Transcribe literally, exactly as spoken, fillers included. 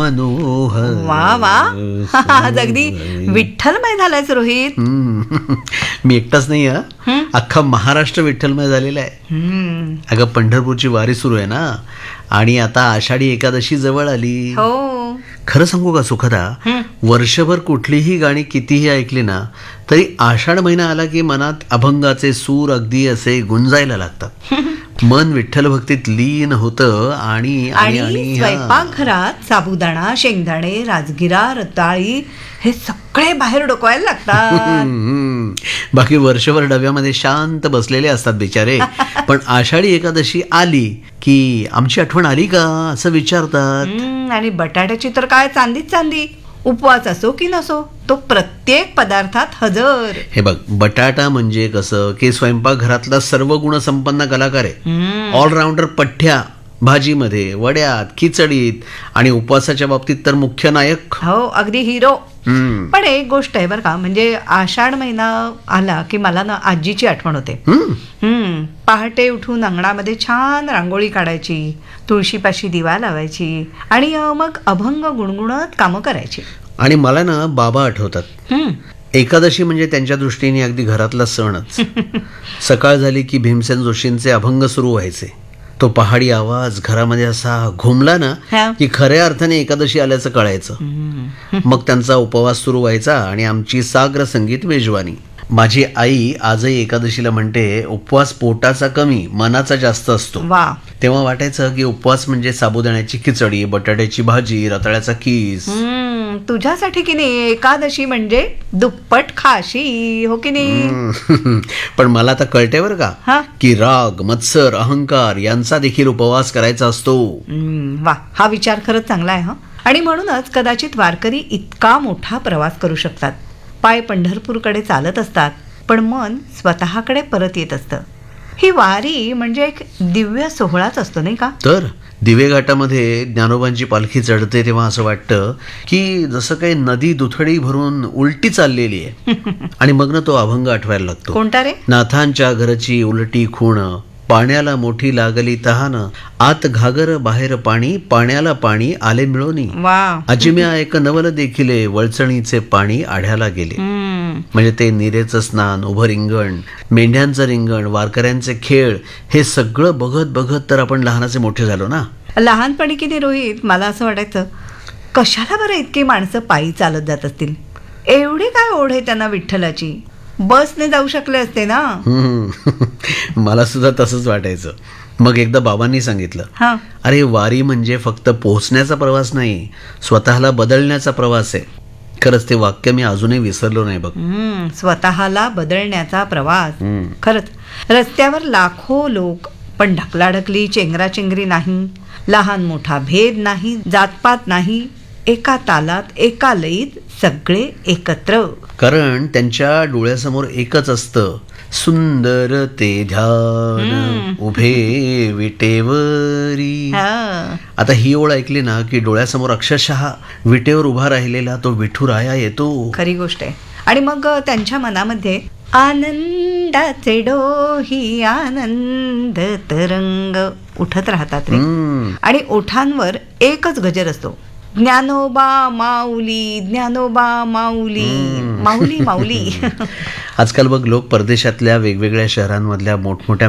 मनोहर. वा वा आज अगदी विठ्ठलमय झालायच रोहित. हम्म. मी एकटाच नाही हा, अख्खा महाराष्ट्र विठ्ठलमय झालेला आहे. अगं पंढरपूरची वारी सुरू आहे ना, आणि आता आषाढी एकादशी जवळ आली. हो, खरं सांगू का सुखदा, वर्षभर कुठलीही गाणी कितीही ऐकली ना तरी आषाढ महिना आला की मनात अभंगाचे सूर अगदी असे गुंजायला लागतात. मन विठ्ठल भक्तीत लीन होतं. आणि आणि स्वयंपाकघरात साबुदाणा, शेंगदाणे, राजगिरा, रताळी हे सगळे बाहेर डोकवायला लागतात. बाकी वर्षभर डब्यामध्ये शांत बसलेले असतात बिचारे. पण आषाढी एकादशी आली की आमची आठवण आली का असं विचारतात. आणि बटाट्याची तर काय चांदीच चांदी. उपवास असो की नसो, तो प्रत्येक पदार्थात हजर. हे बघ, बटाटा म्हणजे कसं की स्वयंपाकघरातला सर्व गुणसंपन्न कलाकार आहे. ऑलराऊंडर पठ्ठ्या, भाजीमध्ये, वड्यात, खिचडीत, आणि उपवासाच्या बाबतीत तर मुख्य नायक. हो, अगदी हिरो. पण एक गोष्ट आहे बरं का, म्हणजे आषाढ महिना आला की मला ना आजीची आठवण होते. हम्म पहाटे उठून अंगणामध्ये छान रांगोळी काढायची, तुळशीपाशी दिवा लावायची, आणि मग अभंग गुणगुणत कामं करायची. आणि मला ना बाबा आठवतात. एकादशी म्हणजे त्यांच्या दृष्टीने अगदी घरातला सणच. सकाळ झाली की भीमसेन जोशींचे अभंग सुरू व्हायचे. तो पहाडी आवाज घरामध्ये असा घुमला ना की खऱ्या अर्थाने एकादशी आल्याचं कळायचं. मग त्यांचा उपवास सुरू व्हायचा आणि आमची साग्र संगीत मेजवानी. माझी आई आजही एकादशीला म्हणते, उपवास पोटाचा कमी मनाचा जास्त असतो. तेव्हा वाटायचं की उपवास म्हणजे साबुदाण्याची खिचडी, बटाट्याची भाजी, रताळ्याचा कीस. तुझ्यासाठी की नाही एकादशी म्हणजे दुप्पट खाशी, हो की नाही? पण मला आता कळते बरं का की राग, मत्सर, अहंकार यांचा देखील उपवास करायचा असतो. वा, हा विचार खरंच चांगला आहे. हा, आणि म्हणूनच कदाचित वारकरी इतका मोठा प्रवास करू शकतात. पाय पंढरपूरकडे चालत असतात, पण मन स्वतःकडे परत येत असतं. ही वारी म्हणजे एक दिव्य सोहळाच असतो, नाही का? तर दिवे घाटामध्ये ज्ञानोबांची पालखी चढते तेव्हा असं वाटतं की जसं काही नदी दुथडी भरून उलटी चाललेली आहे. आणि मग ना तो अभंग आठवायला लागतो. कोणता रे? नाथांच्या घरची उलटी खूण, पाण्याला मोठी लागली तहान, आत घागर बाहेर पाणी, पाण्याला पाणी आले मिळोनी. अजिम्या एक नवल देखिले, वळचणीचे पाणी आढ्याला गेले. म्हणजे ते निरेचं स्नान, उभं रिंगण, मेंढ्यांचं रिंगण, वारकऱ्यांचे खेळ, हे सगळं बघत बघत तर आपण लहानाचे मोठे झालो ना. लहानपणी किती रोहित, मला असं वाटायचं कशाला बरं इतकी माणसं पायी चालत जात असतील. एवढी काय ओढ आहे त्यांना विठ्ठलाची. बसने जाऊ शकले असते ना. मला सुद्धा तसंच वाटायचं. मग एकदा बाबांनी सांगितलं, अरे वारी म्हणजे फक्त पोहोचण्याचा प्रवास नाही, स्वतःला बदलण्याचा प्रवास आहे. खरंच ते वाक्य मी अजूनही विसरलो नाही बघ. स्वतःला बदलण्याचा प्रवास. खरंच रस्त्यावर लाखो लोक, पण ढकलाढकली, चेंगराचेंगरी नाही, लहान मोठा भेद नाही, जातपात नाही, एका तालात, एका लयीत सगळे एकत्र. कारण त्यांच्या डोळ्यासमोर एकच असतं, सुंदर ते ध्यान उभे विटेवरी. आता ही ओळ ऐकली ना की डोळ्यासमोर अक्षरशः विटेवर उभा राहिलेला तो विठुराया येतो. खरी गोष्ट आहे. आणि मग त्यांच्या मनामध्ये आनंदाचे डोही, आनंद तरंग उठत राहतात रे. आणि ओठांवर एकच गजर असतो, ज्ञानोबा माऊली, ज्ञानोबा माऊली, माऊली माऊली. आजकाल बघ लोक परदेशातल्या वेगवेगळ्या शहरांमधल्या मोठमोठ्या